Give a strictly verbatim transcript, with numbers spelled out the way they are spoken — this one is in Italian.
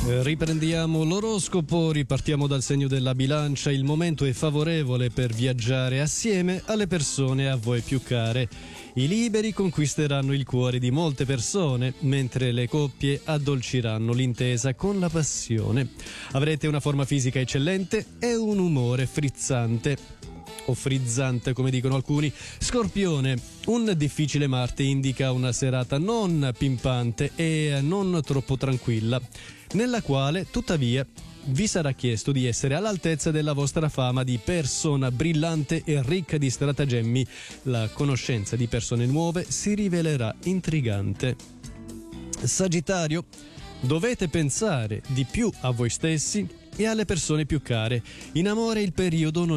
Riprendiamo l'oroscopo, ripartiamo dal segno della bilancia. Il momento è favorevole per viaggiare assieme alle persone a voi più care. I liberi conquisteranno il cuore di molte persone, mentre le coppie addolciranno l'intesa con la passione. Avrete una forma fisica eccellente e un umore frizzante. O frizzante, come dicono alcuni. Scorpione, un difficile Marte indica una serata non pimpante e non troppo tranquilla, nella quale tuttavia vi sarà chiesto di essere all'altezza della vostra fama di persona brillante e ricca di stratagemmi. La conoscenza di persone nuove si rivelerà intrigante. Sagittario, dovete pensare di più a voi stessi e alle persone più care. In amore il periodo non